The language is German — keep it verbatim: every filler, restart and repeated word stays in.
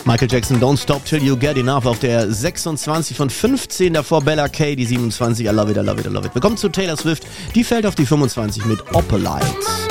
Michael Jackson, Don't Stop Till You Get Enough auf der sechsundzwanzig von fünfzehn, davor Bella K, die siebenundzwanzig, I Love It, I Love It, I Love It. Wir kommen zu Taylor Swift, die fällt auf die fünfundzwanzig mit Opalite.